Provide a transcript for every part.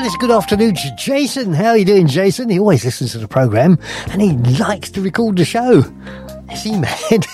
And it's good afternoon to Jason. How are you doing, Jason? He always listens to the programme and he likes to record the show. Is he mad?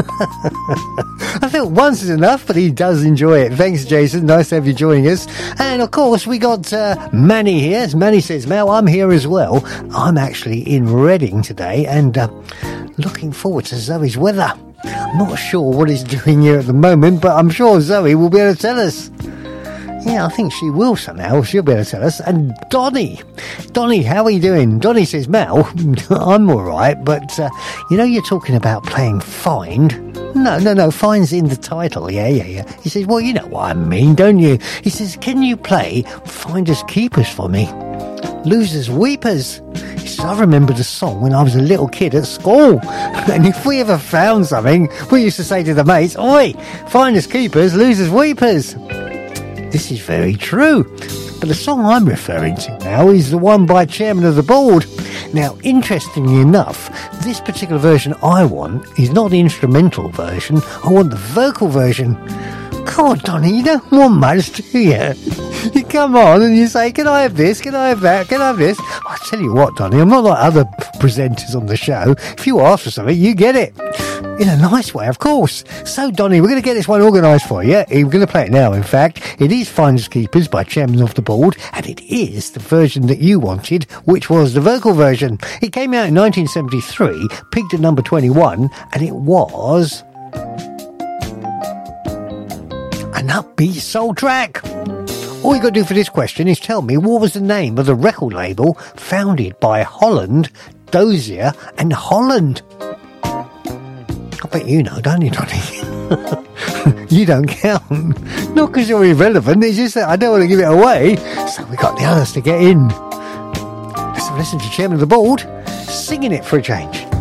I thought once is enough, but he does enjoy it. Thanks, Jason. Nice to have you joining us. And of course, we got Manny here. As Manny says, Mel, I'm here as well. I'm actually in Reading today and looking forward to Zoe's weather. I'm not sure what he's doing here at the moment, but I'm sure Zoe will be able to tell us. Yeah, I think she will somehow. She'll be able to tell us. And Donnie, how are you doing? Donnie says, Mel, I'm all right, but you're talking about playing Find. No, Find's in the title. Yeah. He says, well, you know what I mean, don't you? He says, can you play Finders Keepers for me? Losers Weepers. He says, I remember the song when I was a little kid at school. And if we ever found something, we used to say to the mates, oi, Finders Keepers, Losers Weepers. This is very true. But the song I'm referring to now is the one by Chairman of the Board. Now, interestingly enough, this particular version I want is not the instrumental version. I want the vocal version. God, Donnie, you don't want much, do you? You come on and you say, can I have this? Can I have that? Can I have this? I tell you what, Donnie, I'm not like other presenters on the show. If you ask for something, you get it. In a nice way, of course. So, Donnie, we're going to get this one organised for you. We're going to play it now, in fact. It is Finders Keepers by Chairman of the Board, and it is the version that you wanted, which was the vocal version. It came out in 1973, peaked at number 21, and it was an upbeat soul track. All you got to do for this question is tell me what was the name of the record label founded by Holland, Dozier and Holland. I bet you know, don't you, Donnie? You don't count. Not because you're irrelevant, it's just that I don't want to give it away, so we got the others to get in. Let's listen to Chairman of the Board singing it for a change.